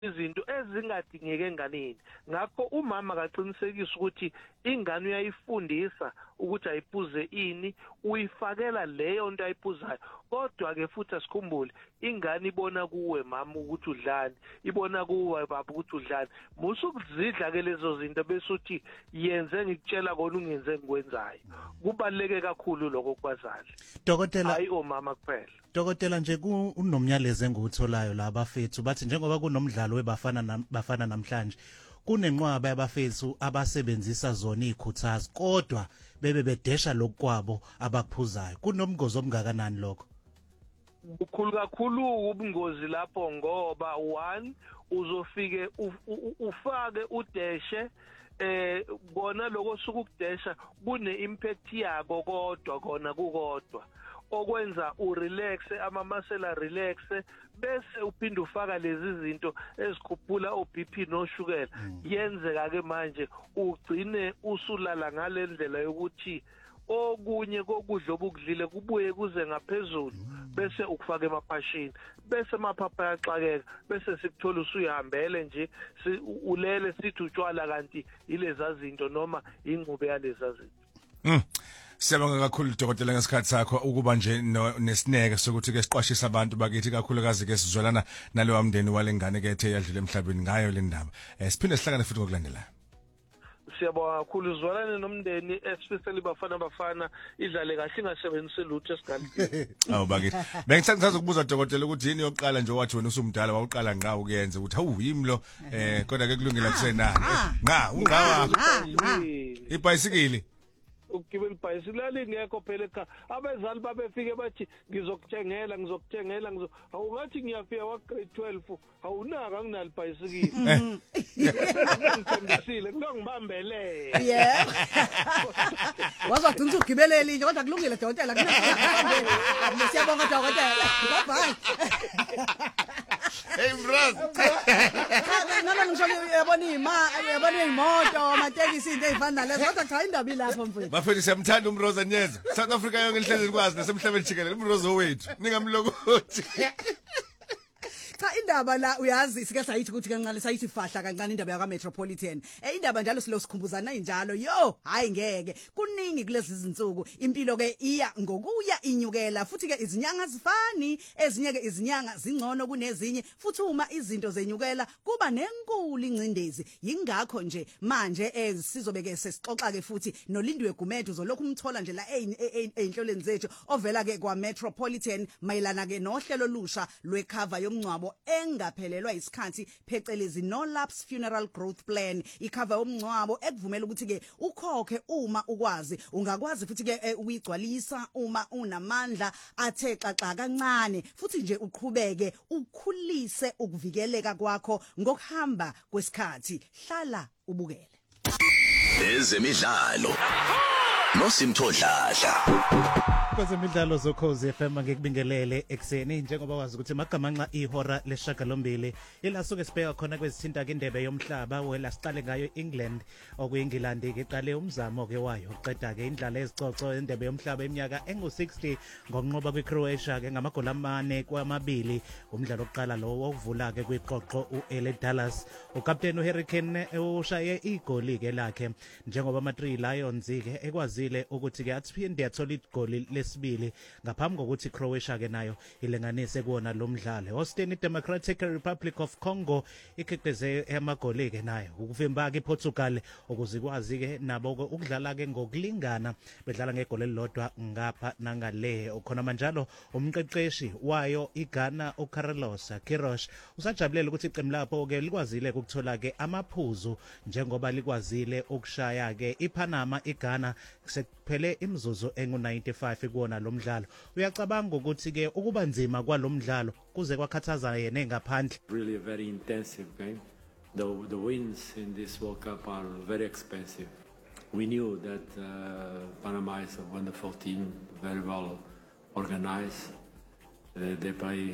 izinto ezingadingeke enganeni. Ngakho umama akaqinisekisa ukuthi ingane uyayifundisa ukuthi ayiphuze ini, uyifakela leyo nto ayiphuzayo. Kodwa ke futhi asikhumbule, ingane ibona kuwe mama ukuthi udlani, ibona kuwe baba ukuthi udlani. Musukuzidla ke lezo zinto bese uthi yenze ngikutshela kona ungenze ngikwenzayo. Kubaluleke kakhulu lokho kubazali. Dokotela, hayi omama kuphela. Dokotela nje kunomnyalezo engutholayo la abafethu bathi njengoba kunomdlalo webafana namhlanje kunenqwaba yabafethu abasebenzisa zona izikhuthazi kodwa bebe bedesha lokwabo abakuphuzayo. Kunomgozo omngakanani lokho? Ukhulu kakhulu ubungozi lapho ngoba one uzofike ufake udeshe kona lokho sukudesha kune impact yako kodwa kona kukodwa okwenza urelax amamasela relax bese uphinda ufaka lezi zinto ezikhuphula oBP noshukela yenzeka ke manje ugcine usulala ngalendlela yokuthi okunye kokudla obukudlile kubuye kuze ngaphezulu bese ukufaka emaphashini bese amaphapha ayaxakeka bese sikuthola usuyihambele nje ulele sithi utshwala kanti ileza zinto noma ingcube yaleza zinto. Siyabonga kakhulu Dokotela ngesikhathi sakho ukuba nje nesineke sokuthi ke siqwashisa abantu bakithi kakhulukazi ke sizwelana nalowa mndeni walengane ke ethe yadlula emhlabeni ngayo le ndaba. Siphinde sihlangane futhi ngokulandelayo. Siyabonga kakhulu izwalane nomndeni especially bafana idlale kahle ingasebenzise lutho esigalini. Awu bakithi. Bengithatha ukubuza Dokotela ukuthi yini yokuqala nje wathi wena usumdala wawuqala nga ukuyenza ukuthi hawu yimi lo kodwa ke kulungile kusenani. Ungawa. Ibhayisikili. Ukugibela ibhayisikili ngekho phela ekhaya abezali babefike bathi ngizokuthengela awungathi ngiyafika wa grade 12 awunaka nginalo ibhayisikili ngithembisile ngibambelele wazogcina ukugibeleli nje kodwa kulungile Dokotela siyabonga Dokotela bye. Hey bros. Noma ngisho yabona imoto amatekisi into ezifana nalezo kodwa cha indaba ilapho mfowethu. Bafethu siyamthanda uMroza Nyeza. South Africa yonke inhlezi kwazi nasemhlabeni jikelele uMroza wethu. Ningamlokothi. Cha indaba la uyazi sike sayithi ukuthi kancane sayithi fahla kancane indaba yaka Metropolitan indaba njalo silo sikhumbuzana injalo hayi ngeke kuningi kulezi izinsuku impilo ke iya ngokuya inyukela futhi ke izinyanga zifani ezinye ke izinyanga zingcono kunezinye futhi uma izinto zenyukela kuba nenkulu incindezi yingakho nje manje sizobeke sesixoxa ke futhi noLindiwe Gumede uzolokhu umthola nje la einhloleni zethu ovela ke kwa Metropolitan mayelana ke nohlelo lusha lwecover yomncwabo engaphelelwa isikhathi phecelezi no lapse funeral growth plan icover yomncwabo ekuvumela ukuthi ke ukhokhe uma ukwazi ungakwazi futhi ke ukuyigcwalisa uma unamandla athe xaxa kancane futhi nje uqhubeke ukhulise ukuvikeleka kwakho ngokuhamba kwesikhathi hlala ubukele ezemidlalo noSimthodladla kwezemidlalo zokhozi FM ngekubingelele ekseni njengoba wazi ukuthi magamanqa ihora leshagalombili ilasuke sibheka khona kwezithinta ke indebe yomhlaba wela siqale ngayo England okuyingilandi ke qale umzamo ke wayo uqeda ke indlala ezicoco indebe yomhlaba eminyaka engu60 ngokunqoba kweCroatia ke ngamagoli amane kwamabili umdlalo oqala lo wokuvula ke kwiqoqo uEle Dallas ukapteni uHarry Kane ushaye igoli ke lakhe njengoba ama-3 Lions ke ekwazile ukuthi ke aphinde athola igoli lesibili ngaphambi kokuthi Croatia ke nayo ilenganise kuona lo mdlalo Austin Democratic Republic of Congo ikhiqize amagoli ke nayo ukuvimba ke Portugal ukuzikwazi ke nabo ukudlala ke ngokulingana bedlala ngegoli elilodwa ngapha nangale khona manjalo umqeqeshi wayo iGhana uCarlos Queiroz usajabulela ukuthi iqembu lapho ke likwazile ukuthola ke amaphuzu njengoba likwazile ukushaya ke iPanama iGhana sekuphele imizuzu engu95 kuona lo mdlalo uyacabanga ukuthi ke ukuba nzima kwalomdlalo kuze kwakhathaza yena engaphandle. Really a very intensive game. The wins in this World Cup are very expensive. We knew that Panama is a wonderful team, very well organized, They play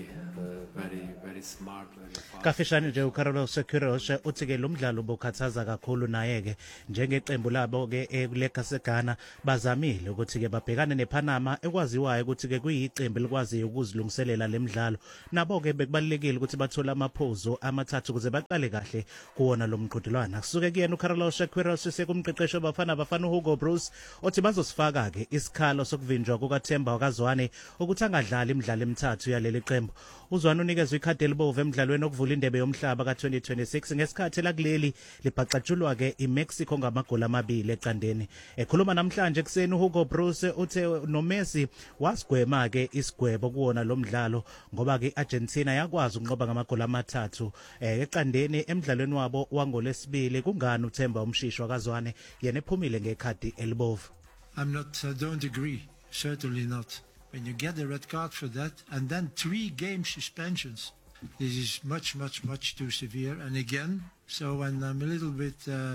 very smart, very fast. Kafishane nje uCarlos Queiroz uthi ke lo mdlalo ubukhathaza kakhulu naye ke njengeqembu labo ke ekuleka seGhana bazamile ukuthi ke babhekane nePanama ekwaziwayo ukuthi ke kuyiqembu likwaziyo ukuzilungiselela lemidlalo nabo ke bekubalekile ukuthi bathole amaphuzu amathathu ukuze baqale kahle kuwona lo mqhudelwano kusuke kuyena uCarlos Queiroz sekumqeqesho bafana uHugo Bruce othi bazosifaka ke isikhalo sokuvinjwa kukaThemba wakazwane ukuthi angadlali imidlalo emithathu yaleli qembu uzwane unikezwe ikhadi elibomvu emidlalweni okuvula indebe yomhlaba ka2026 ngesikhathi lakuleli libhaqatshulwa ke iMexico ngamagoli amabili eqandeni ekhuluma namhlanje kuseni uHugo Bruce uthe noMessi wasigwema ke isigwebo kuwona lo mdlalo ngoba ke Argentina yakwazi ukunqoba ngamagoli amathathu eqandeni emidlalweni wabo wangolesibili kungani uThemba umshishi wakazwane yena ephumile ngekhadi elibomvu. Don't agree, certainly not. When you get a red card for that, and then 3 game suspensions, this is much too severe. And again, so when I'm a little bit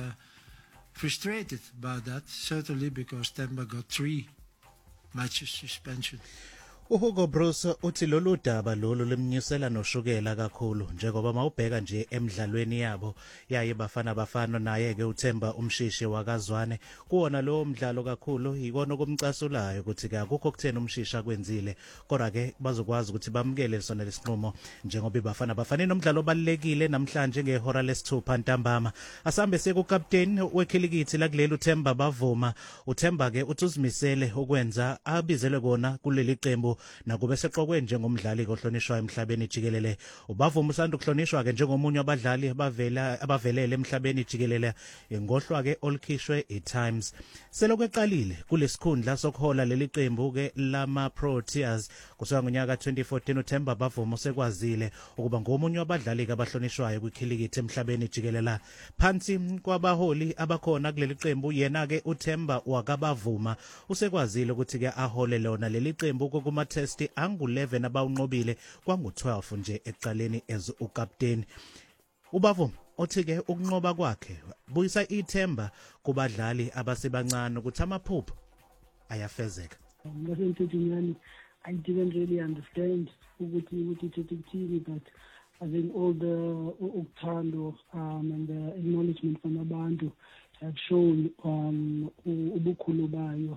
frustrated about that, certainly because Themba got 3 matches suspension. uHugo Bruce uthi lolu daba lolu lemnyusela noshukela kakhulu njengoba mawubheka nje emidlalweni yabo yaye bafana naye ke uThemba umshishi wakazwane kuona lo mdlalo kakhulu yikona okumcasulayo ukuthi ke akukho kuthena umshisha kwenzile kodwa ke bazokwazi ukuthi bamukele sona lesinqumo njengoba bafana nomdlalo obalekile namhlanje ngehora lesithupha ntambama asambe sekukapteni wekhilikithi lakuleli uThemba bavuma uThemba ke uthuzimisele ukwenza abizelwe kona kuleli qembu nakube seqokwe njengomdlali ohlonishwa emhlabeni jikelele ubavuma usanda ukuhlonishwa ke njengomunye abadlali abavelele emhlabeni jikelele ngohlwa ke olikhishwe iTimes selokweqalile kulesikhundla sokuhola leli qembu ke lama Proteas kusuka ngonyaka 2014 uThemba bavuma sekwazile ukuba ngomunye wabadlali abahlonishwayo kwikhilikithi emhlabeni jikelele phansi kwabaholi abakhona kuleli qembu yena ke uThemba wakabavuma usekwazile ukuthi ke ahole lona leli qembu kokuma test angu11 abawunqobile kwangu12 nje eqaleni as ukapteni ubavuma othi ke ukunqoba kwakhe buyisa ithemba kubadlali abasebancane ukuthi amaphupho ayafezeka. I didn't really understand ukuthi ithethekile, but I think all the uthando and the acknowledgement from abantu have shown ubukhulu bayo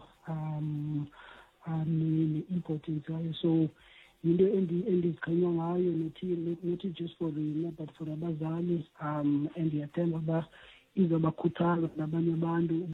importance yayo, so into endizikhanywa ngayo not just for the but for abazali and ndiyathemba ba izobakhuthaza nabanye abantu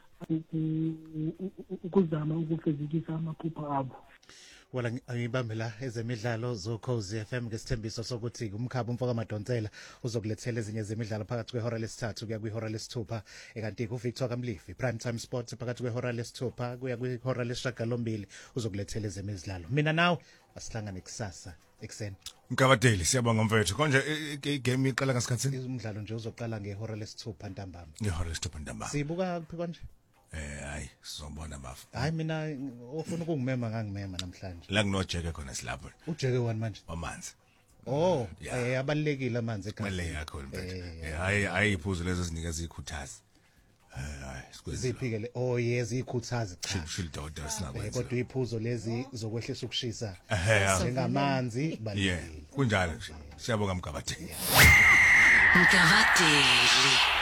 ukuzama ukufezekisa amaphupho abo. Wala ngibambela ezemidlalo zoKhozi FM ngesithembiso sokuthi umkhaba umfoka Madonsela uzokulethela ezinye ezemidlalo phakathi kwehora lesithathu kuya kwihora lesithupha kanti kuVictor Kamlifi Prime Time Sports phakathi kwehora lesithupha kuya kwihora lesishagalombili uzokulethela ezemidlalo. Mina nawe asihlangane kusasa ekseni. Mkabadeli siyabonga mfethu konje igame iqala ngasikhatsini umdlalo nje uzoqala ngehora lesithupha ntambama. Ngehora lesithupha ntambama. Sibuka kuphi konje? Hayi sizobona bafu. Hayi mina ufuna ukungimema ngangimema namhlanje. La kunojeke khona silapho. Ujeke wani manje? Amanzi. Oh, abalekile amanzi ekhaya. Manje yakho mfethu. Hayi iphuzo lezo zinikeza ikhuthazi. Hayi siphikele yes ikhuthazi cha. Shildoda sinakwenza. Kodwa iphuzo lezi zokwehlisa ukushisa. Njengamanzi balekile. Kunjalo nje. Siyabonga Mkabadeli. Mkabadeli.